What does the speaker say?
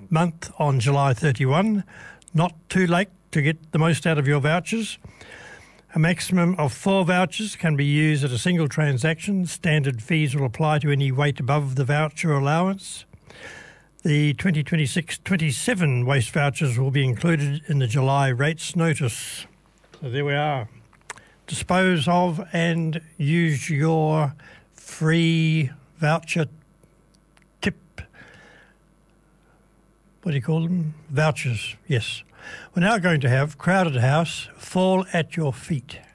month on July 31. Not too late to get the most out of your vouchers. A maximum of 4 vouchers can be used at a single transaction. Standard fees will apply to any weight above the voucher allowance. The 2026-27 waste vouchers will be included in the July rates notice. So there we are. Dispose of and use your free voucher tip. What do you call them? Vouchers, yes. We're now going to have Crowded House, Fall at Your Feet.